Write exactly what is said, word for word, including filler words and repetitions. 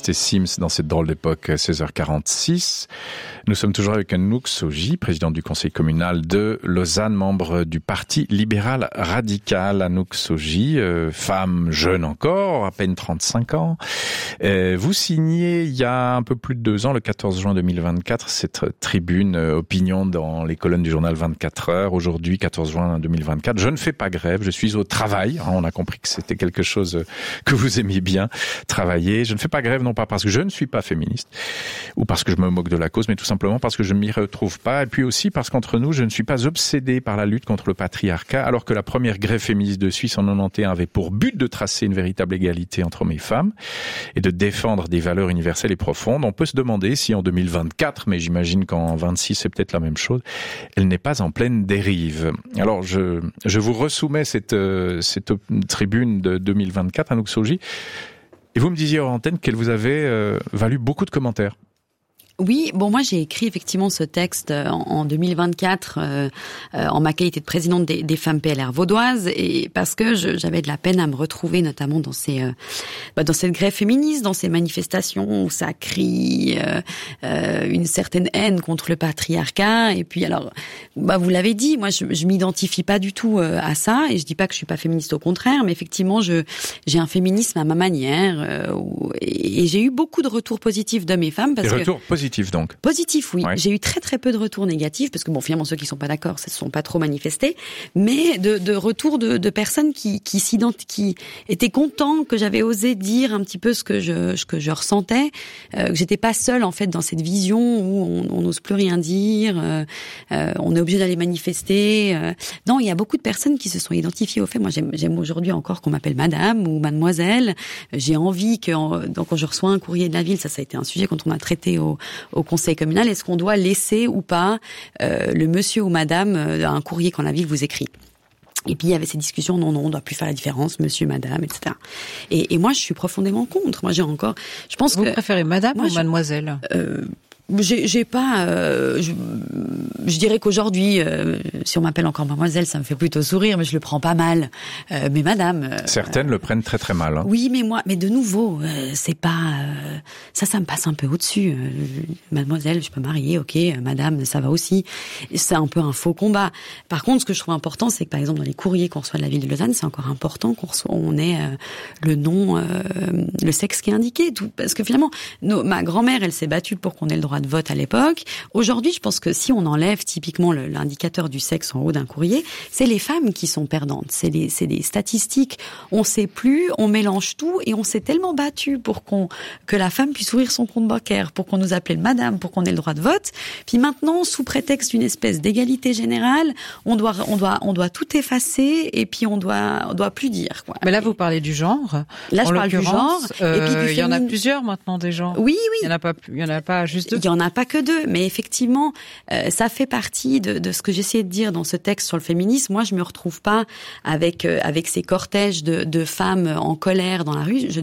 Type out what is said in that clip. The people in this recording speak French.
et Sims dans cette drôle d'époque, seize heures quarante-six. Nous sommes toujours avec Anouk Sogi, présidente du conseil communal de Lausanne, membre du Parti libéral radical. Anouk Sogi, euh, femme jeune encore, à peine trente-cinq ans. Euh, vous signez il y a un peu plus de deux ans, le quatorze juin deux mille vingt-quatre, cette tribune euh, opinion dans les colonnes du journal vingt-quatre heures. Aujourd'hui, quatorze juin deux mille vingt-quatre, je ne fais pas grève, je suis au travail. On a compris que c'était quelque chose que vous aimiez bien, travailler. Je ne fais pas grève, non pas parce que je ne suis pas féministe ou parce que je me moque de la cause, mais tout simplement parce que je ne m'y retrouve pas. Et puis aussi parce qu'entre nous, je ne suis pas obsédé par la lutte contre le patriarcat, alors que la première grève féministe de Suisse en quatre-vingt-onze avait pour but de tracer une véritable égalité entre hommes et femmes et de défendre des valeurs universelles et profondes. On peut se demander si en deux mille vingt-quatre, mais j'imagine qu'en vingt-six c'est peut-être la même chose, elle n'est pas en pleine dérive. Alors je, je vous ressoumets cette, cette tribune de deux mille vingt-quatre, Anouk Sogi. Et vous me disiez hors antenne qu'elle vous avait euh, valu beaucoup de commentaires. Oui, bon, moi j'ai écrit effectivement ce texte en, en deux mille vingt-quatre euh, euh, en ma qualité de présidente des, des femmes P L R vaudoises, et parce que je, j'avais de la peine à me retrouver notamment dans ces euh, bah, dans cette grève féministe, dans ces manifestations où ça crie euh, euh, une certaine haine contre le patriarcat. Et puis alors, bah vous l'avez dit, moi je, je m'identifie pas du tout euh, à ça, et je dis pas que je suis pas féministe, au contraire, mais effectivement je j'ai un féminisme à ma manière, euh, où, et, et j'ai eu beaucoup de retours positifs de mes femmes parce Des que retours positifs. Donc. Positif, oui. Ouais. J'ai eu très très peu de retours négatifs parce que bon, finalement ceux qui sont pas d'accord, ça se sont pas trop manifestés, mais de, de retours de, de personnes qui qui s'identifient, qui étaient contents que j'avais osé dire un petit peu ce que je ce que je ressentais, euh, que j'étais pas seule en fait dans cette vision où on n'ose plus rien dire, euh, euh, on est obligé d'aller manifester. Euh. Non, il y a beaucoup de personnes qui se sont identifiées au fait. Moi, j'aime, j'aime aujourd'hui encore qu'on m'appelle Madame ou Mademoiselle. J'ai envie que en, donc quand je reçois un courrier de la ville, ça ça a été un sujet quand on a traité au au conseil communal, est-ce qu'on doit laisser ou pas euh, le monsieur ou madame euh, un courrier quand la ville vous écrit? Et puis il y avait ces discussions, non, non, on doit plus faire la différence, monsieur, madame, et cetera. Et, et moi, je suis profondément contre. Moi, j'ai encore, je pense vous que... Vous préférez madame moi, ou mademoiselle? euh, J'ai, j'ai pas. Euh, je, je dirais qu'aujourd'hui, euh, si on m'appelle encore mademoiselle, ça me fait plutôt sourire, mais je le prends pas mal. Euh, mais madame. Euh, Certaines le prennent très très mal. Hein. Oui, mais moi, mais de nouveau, euh, c'est pas. Euh, ça, ça me passe un peu au-dessus. Euh, mademoiselle, je peux marier, ok. Euh, madame, ça va aussi. C'est un peu un faux combat. Par contre, ce que je trouve important, c'est que par exemple dans les courriers qu'on reçoit de la ville de Lausanne, c'est encore important qu'on reçoit, on ait euh, le nom, euh, le sexe qui est indiqué, tout, parce que finalement, nos, ma grand-mère, elle s'est battue pour qu'on ait le droit de vote à l'époque. Aujourd'hui, je pense que si on enlève typiquement le, l'indicateur du sexe en haut d'un courrier, c'est les femmes qui sont perdantes. C'est des, c'est des statistiques. On sait plus, on mélange tout et on s'est tellement battu pour qu'on, que la femme puisse ouvrir son compte bancaire, pour qu'on nous appelle madame, pour qu'on ait le droit de vote. Puis maintenant, sous prétexte d'une espèce d'égalité générale, on doit, on doit, on doit tout effacer et puis on doit, on doit plus dire, quoi. Mais là, vous parlez du genre. Là, je parle du genre. Euh, et puis du il y en a féminin. plusieurs maintenant des genres. Oui, oui. Il y en a pas, il y en a pas juste deux. Il y en a pas que deux, mais effectivement, euh, ça fait partie de, de ce que j'essayais de dire dans ce texte sur le féminisme. Moi, je me retrouve pas avec euh, avec ces cortèges de, de femmes en colère dans la rue. Je